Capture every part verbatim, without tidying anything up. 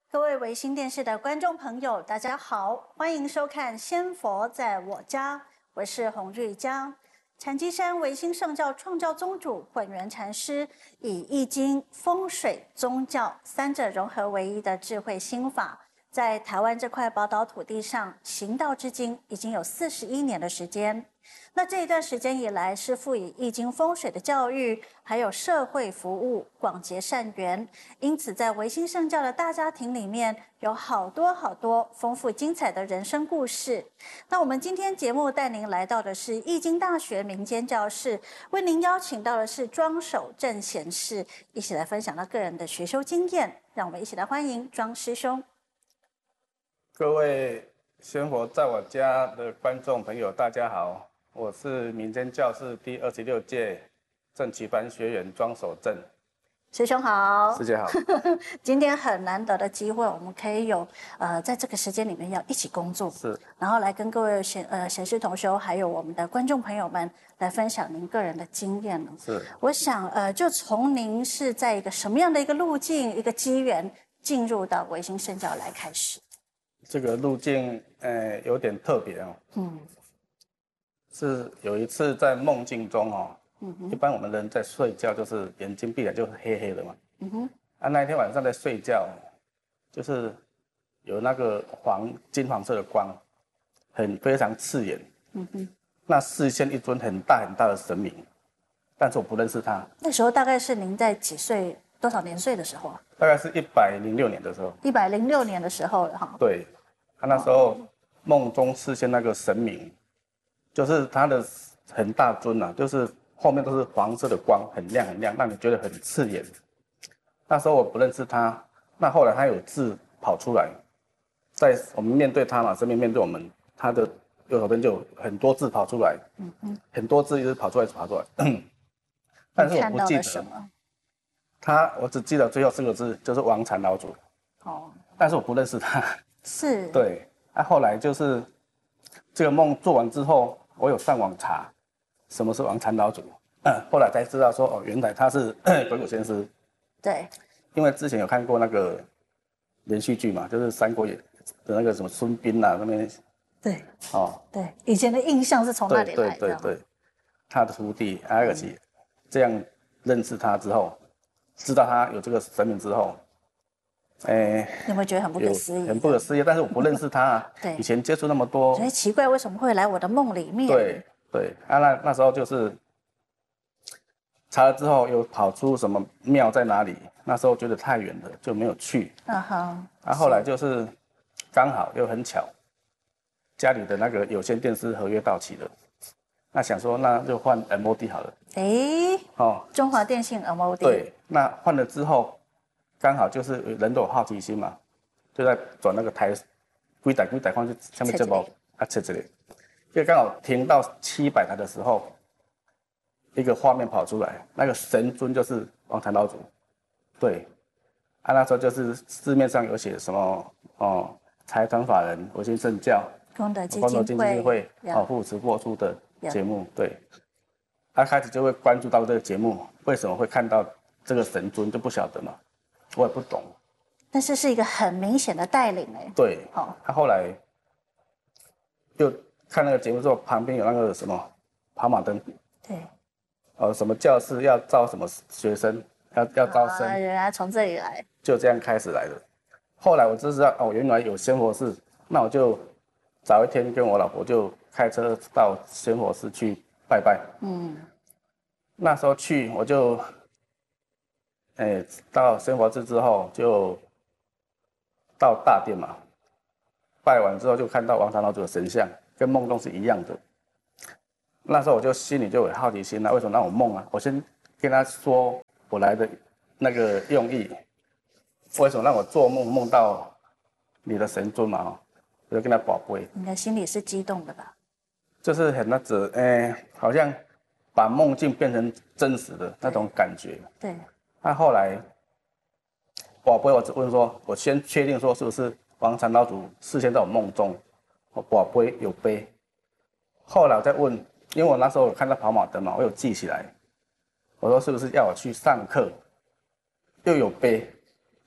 各位维新电视的观众朋友，大家好，欢迎收看《仙佛在我家》，我是洪玉江。禅机山维新圣教创教宗主混元禅师以易经、风水、宗教三者融合为一的智慧心法，在台湾这块宝岛土地上行道至今已经有四十一年的时间。那这一段时间以来，师父以易经风水的教育，还有社会服务，广结善缘。因此，在维新圣教的大家庭里面，有好多好多丰富精彩的人生故事。那我们今天节目带您来到的是易经大学民间教室，为您邀请到的是庄守正贤士，一起来分享他个人的学修经验。让我们一起来欢迎庄师兄。 各位仙佛在我家的观众朋友，大家好。我是民间教室第二十六届正旗班学员庄守正。 师兄好， 师姐好。 今天很难得的机会，我们可以有呃，在这个时间里面要一起工作， 是， 然后来跟各位贤呃贤士同修，还有我们的观众朋友们来分享您个人的经验呢。 是， 我想呃，就从您是在一个什么样的一个路径、一个机缘进入到维新圣教来开始。 这个路径呃有点特别哦。 嗯。 是有一次在梦境中哦， 嗯哼， 一般我们人在睡觉就是眼睛闭起来就是黑黑的嘛。 嗯哼， 啊，那一天晚上在睡觉，就是有那个黄金黄色的光，很非常刺眼。 嗯哼， 那视线一尊很大很大的神明，但是我不认识他。 那时候大概是您在几岁、多少年岁的时候啊？ 大概是一百零六年的时候。 一百零六年的时候了哈。 对，他那时候梦中视线那个神明。就是它的很大尊啊，就是后面都是黄色的光，很亮很亮，让你觉得很刺眼。那时候我不认识他，那后来他有字跑出来，在我们面对他嘛，神明面对我们，他的右手边就有很多字跑出来，嗯嗯，很多字一直跑出来跑出来，但是我不记得什么。他我只记得最后四个字就是王禅老祖，哦，但是我不认识他。 是， 对，那、啊、后来就是这个梦做完之后。我有上网查什么是王禅老祖，嗯，后来才知道说哦，原来他是鬼谷先师。 对， 因为之前有看过那个连续剧嘛，就是《三国演》的那个什么孙膑啊那边。 对，哦，对，以前的印象是从那里来的。 对对对对，他的徒弟阿尔奇这样认识他之后，知道他有这个神明之后，哎， 有没有觉得很不可思议？ 很不可思议，但是我不认识他啊。对，以前接触那么多， 觉得奇怪，为什么会来我的梦里面？ 对对，啊，那那时候就是查了之后，又跑出什么庙在哪里，那时候觉得太远了，就没有去。嗯哼。啊，后来就是刚好又很巧，家里的那个有线电视合约到期了，那想说那就换 M O D 好了。哎， 哦，中华电信 M O D。 对，那换了之后。刚好就是人都有好奇心嘛，就在转那个台，几台几台看去下面节目啊，切这里，就刚好停到七百台的时候，一个画面跑出来，那个神尊就是王禅老祖，对，啊那时候就是市面上有写什么哦，财团法人维新圣教功德基金会哦扶持播出的节目，对，他开始就会关注到这个节目，为什么会看到这个神尊就不晓得嘛。我也不懂， 但是是一个很明显的带领哎。 对，好，他后来又看那个节目之后，旁边有那个什么跑马灯， 对， 呃，什么教室要招什么学生，要要招生， 啊，原来从这里来， 就这样开始来的。后来我就知道哦，原来有仙佛寺，那我就早一天跟我老婆就开车到仙佛寺去拜拜。嗯，那时候去我就。哎，到仙佛寺之后就到大殿嘛，拜完之后就看到王禅老祖的神像，跟梦中是一样的。那时候我就心里就有好奇心了，为什么让我梦啊？我先跟他说我来的那个用意，为什么让我做梦梦到你的神尊嘛？我就跟他宝贝。 你的心里是激动的吧？ 就是很那种，哎，好像把梦境变成真实的那种感觉。 对。 那后来，我不会，我只问说，我先确定说是不是王禅老祖事先在我梦中，我不会有碑。后来我再问，因为我那时候有看到跑马灯嘛，我有记起来。我说是不是要我去上课，又有碑，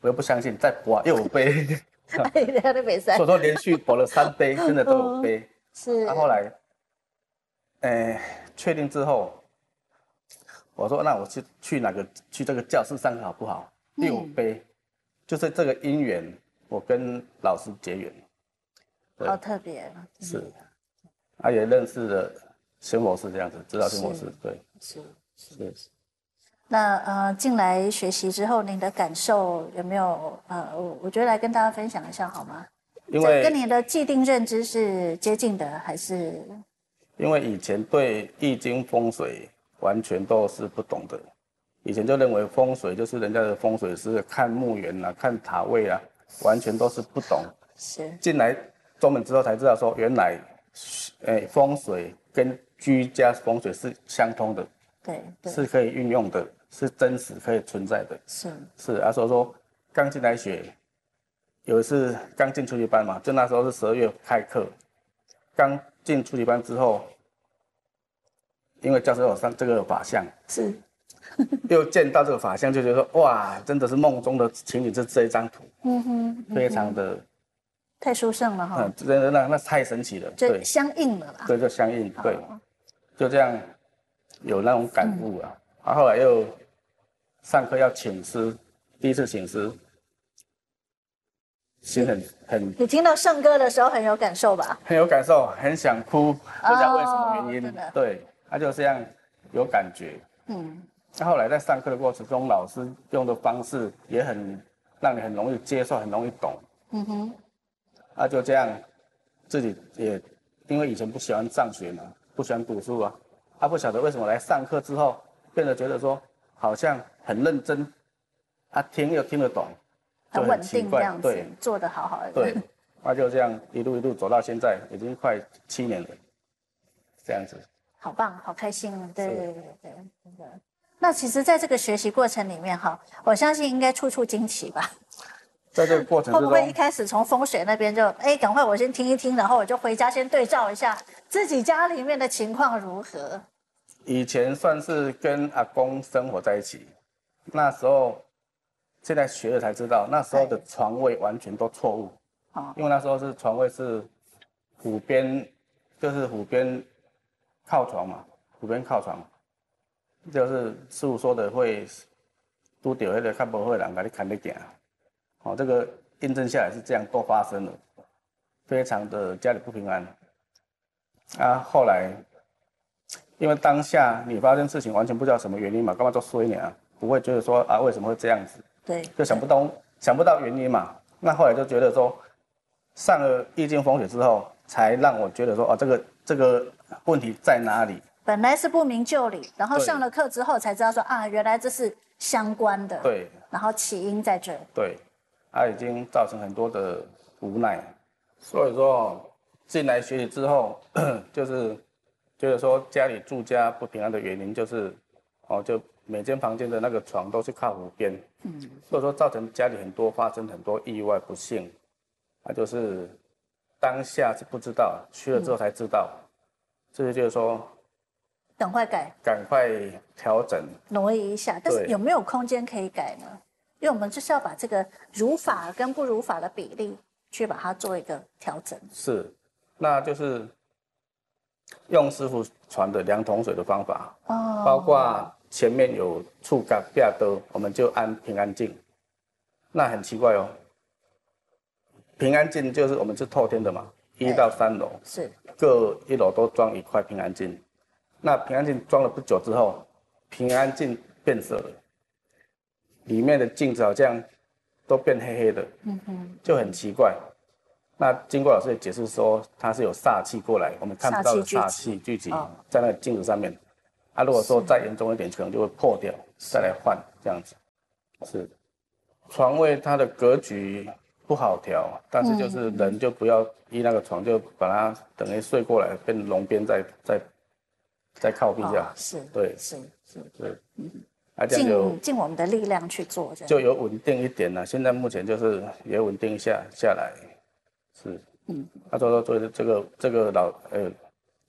我又不相信，再博又有杯， 哎，他的比赛， 所以说连续博了三杯，真的都有杯。 是。 那、啊、后来，呃，确定之后，我说那我去去哪个去这个教室上课好不好？又有杯，嗯、就是这个因缘，我跟老师结缘。 好特别。 是，他、啊、也认识了仙佛师这样子，指导仙佛师，对， 是是是。 那呃，进来学习之后，您的感受有没有呃，我我觉得来跟大家分享一下好吗？ 因为跟你的既定认知是接近的，还是？ 因为以前对易经风水完全都是不懂的，以前就认为风水就是人家的风水师看墓园啊、看塔位啊，完全都是不懂。 是。进来中门之后才知道说，原来，诶，风水跟居家风水是相通的， 对，对是可以运用的。是真实可以存在的， 是是啊，所以说刚进来学，有一次刚进初级班嘛，就那时候是十二月开课，刚进初级班之后，因为教授有上这个法相， 是， 又见到这个法相，就觉得说哇，真的是梦中的情景，是这一张图， 嗯哼， 非常的太殊胜了哈， 嗯，真的那那太神奇了， 对，相应了啦， 对，就相应，对，就这样有那种感悟啊，啊，后来又。上课要请师，第一次请师，心很很。 你听到圣歌的时候很有感受吧？ 很有感受，很想哭，不知道为什么原因。哦、对，他就这样有感觉。嗯。那后来在上课的过程中，老师用的方式也很让你很容易接受，很容易懂。嗯哼。啊，就这样，自己也因为以前不喜欢上学嘛，不喜欢读书啊，他、啊、不晓得为什么来上课之后，变得觉得说。好像很认真，他听又听得懂， 很稳定这样子， 对， 做得好好的。 对，那就这样一路一路走到现在，已经快七年了，这样子。 好棒，好开心，对对对对，真的。那其实，在这个学习过程里面哈，我相信应该处处惊奇吧。 在这个过程之中， 会不会一开始从风水那边就，哎，赶快我先听一听，然后我就回家先对照一下自己家里面的情况如何？ 以前算是跟阿公生活在一起，那时候，现在学了才知道，那时候的床位完全都错误。哦。因为那时候是床位是虎边，就是虎边靠床嘛，虎边靠床，就是师傅说的会拄到那个较无好的人给你看得见。哦，这个印证下来是这样，都发生了，非常的家里不平安。啊，后来。因为当下你发生事情完全不知道什么原因嘛，干嘛做衰你啊？不会觉得说啊为什么会这样子？ 对， 就想不到想不到原因嘛。那后来就觉得说，上了易经风水之后，才让我觉得说啊这个这个问题在哪里？ 本来是不明就里，然后上了课之后才知道说啊原来这是相关的。 对。 然后起因在这。 对，它已经造成很多的无奈，所以说进来学习之后，就是。觉得说家里住家不平安的原因就是，哦，就每间房间的那个床都是靠湖边，嗯，所以说造成家里很多发生很多意外不幸，那就是当下是不知道，去了之后才知道，这就就是说， 赶快改， 赶快调整， 挪移一下，但是有没有空间可以改呢？因为我们就是要把这个如法跟不如法的比例去把它做一个调整。 是，那就是。用师傅传的量桶水的方法，哦，包括前面有触感变多，我们就安平安镜。那很奇怪哦，平安镜就是我们是透天的嘛，一到三楼是各一楼都装一块平安镜。那平安镜装了不久之后，平安镜变色了，里面的镜子好像都变黑黑的，嗯哼，就很奇怪。那经过老师的解释说，它是有煞气过来，我们看不到的煞气聚集在那个镜子上面。啊，如果说再严重一点，可能就会破掉，再来换这样子。是，床位它的格局不好调，但是就是人就不要依那个床，就把它等于睡过来，变龙边再再再靠壁下。 是， 对， 是是， 对，嗯， 啊，这样就尽我们的力量去做， 就有稳定一点了。现在目前就是也稳定下下来。是，嗯，他说说做这个这个老呃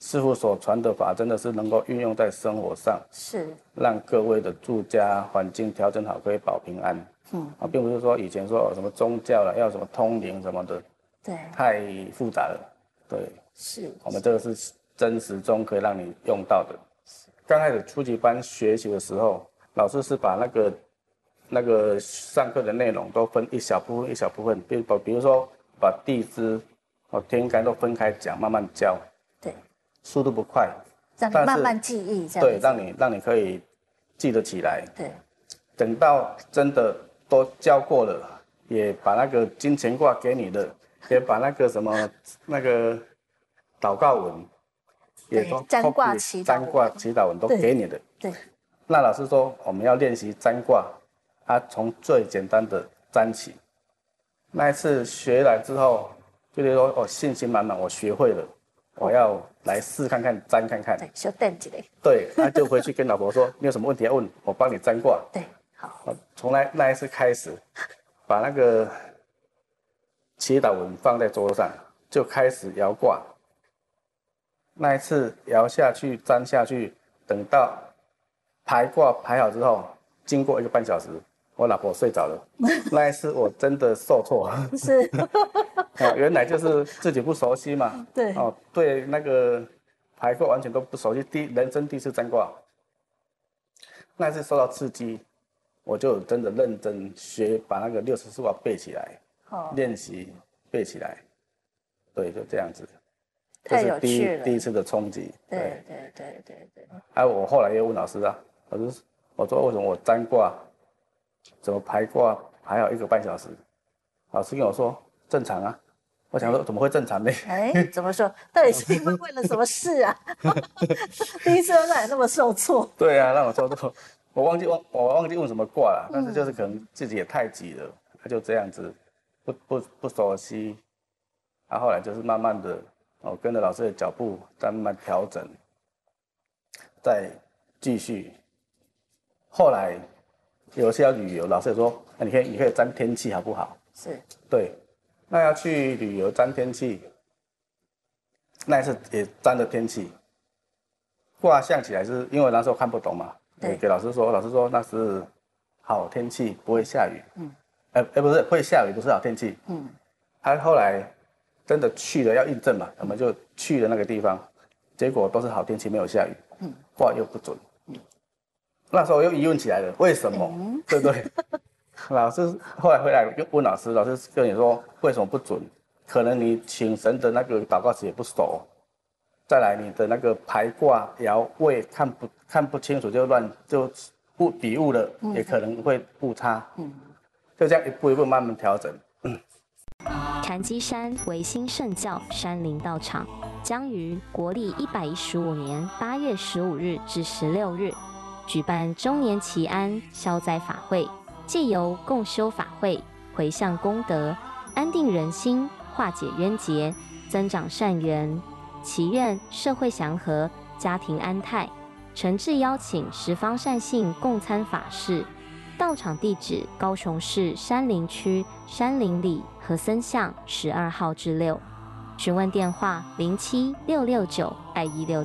师傅所传的法真的是能够运用在生活上， 是让各位的住家环境调整好，可以保平安。嗯啊，并不是说以前说什么宗教了，要什么通灵什么的， 对， 太复杂了。对， 是我们这个是真实中可以让你用到的。刚开始初级班学习的时候，老师是把那个那个上课的内容都分一小部分一小部分，比如比如说把地支、哦天干都分开讲，慢慢教。 对， 速度不快， 让你慢慢记忆，这样对，让你让你可以记得起来。 对， 等到真的都教过了，也把那个金钱卦给你的，也把那个什么那个祷告文，也都占卦祈祷占卦祈祷文都给你的。 对， 那老师说我们要练习占卦，啊，从最简单的占起。那一次学来之后，就是说我信心满满，我学会了。我要来试看看占看看， 对，小等一下。 对，那就回去跟老婆说，你有什么问题要问，我帮你占卦。 对，好。 从那那一次开始，把那个祈祷文放在桌上，就开始摇卦。那一次摇下去，占下去，等到排卦排好之后，经过一个半小时，我老婆睡着了。那一次我真的受挫。 是。 啊，原来就是自己不熟悉嘛。 对。 哦，对那个排卦完全都不熟悉，第人生第一次占卦，那次受到刺激，我就真的认真学，把那个六十四卦背起来，哦，练习背起来。对，就这样子。 太有趣了。 这是第一第一次的冲击。 对对对对对。 哎、啊，我后来又问老师啊，老师，我说为什么我占卦，怎么排卦排好一个半小时？老师跟我说正常啊。我想说怎么会正常呢？ 哎，怎么说？到底是因为为了什么事啊？第一次让你那么受挫。 对啊，让我受挫。我忘记忘我忘记问什么卦了，但是就是可能自己也太急了，他就这样子，不不不熟悉。然、啊、后来就是慢慢的，哦，跟着老师的脚步，再慢慢调整，再继续。后来有一次要旅游，老师也说，那你可以你可以占天气好不好？ 是。对。 那要去旅游占天气，那一次也占了天气，卦象起来是因为那时候看不懂嘛，对，给老师说，老师说那是好天气，不会下雨，嗯，哎、欸欸、不是会下雨，不是好天气，嗯，他后来真的去了要印证嘛，我们就去了那个地方，结果都是好天气，没有下雨，嗯，卦又不准，嗯，那时候又疑问起来了，为什么？嗯、对不对？老师后来回来又问老师，老师跟你说为什么不准？可能你请神的那个祷告词也不熟，再来你的那个排卦爻位看不看不清楚就乱就误笔误了，嗯、也可能会误差。嗯，就这样一步一步慢慢调整。嗯， 禅机山维新圣教山林道场将于国历一百一十五年八月十五日至十六日举办周年祈安消灾法会。借由共修法会，回向功德，安定人心，化解冤结，增长善缘，祈愿社会祥和，家庭安泰。诚挚邀请十方善信共参法事。道场地址：高雄市山林区山林里和森巷十二号至六。询问电话：零七六六九二一六。